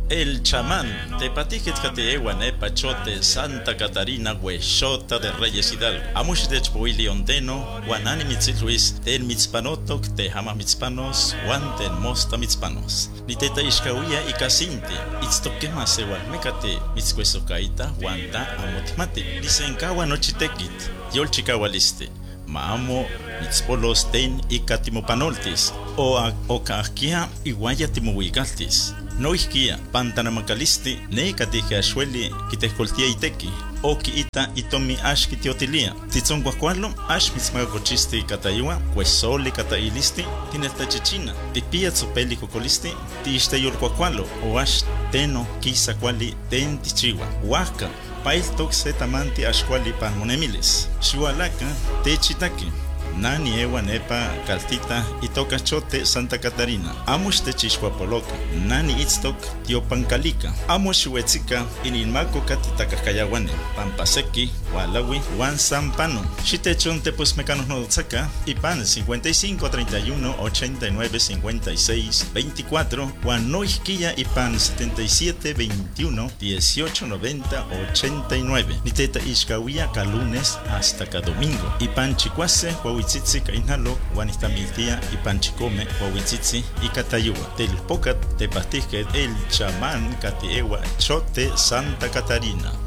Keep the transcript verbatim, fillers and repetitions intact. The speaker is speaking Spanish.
El chamán, tepatijet kateewan epa chote Santa Catarina huexota de Reyes Hidalgo. Amuxitech poili ondeno, guanani mitzil Luis, ten mitzpanotok, te hama mitzpanos, guan ten mosta mitzpanos. Niteta ishkawia y casinti, itztokema sewal mecate, mitzcuesocaita, guanta amotimati. Lisenkawa nochitekit, yol chikawaliste. Maamo mitzpolos ten y katimopanoltis, o okakia iguaya timohuigaltis. No isquia, pantanamacalisti, ne catija xueli, quitescoltia iteki, o ita itomi ash kitiotilia. Titzon guacualo, ash mitzmagacochisti catayua, cuesole catailisti, tinelta chichina, tipia tzopeli cocolisti, tiste yol guacualo, o ash teno, quisa quali, ten tichiwa, huaca, pail toxe tamanti ashquali panmonemilis, xualaca, techitaki. Nani ewa nepa kaltita itoka chote Santa Catarina. Amush te chishwapoloka. Nani itztok tiopancalica. Amush huetzika inilmako katitakayawane. Pampaseki, walawi, wan sampano. Shitechon te pues mecanos no saca. Ipan cincuenta y cinco, treinta y uno, ochenta y nueve, cincuenta y seis, veinticuatro. Wan no isquilla ipan setenta y siete, veintiuno, dieciocho, noventa, ochenta y nueve. Niteta ishkawia ka lunes hasta ka domingo. Ipan chicuase, Huahuitzitzi kainalo, Guanistamiltia y Panchicome, Huahuitzitzi y Catayua. Del Pocat te pastizque el chamán Catiewa Chote Santa Catarina.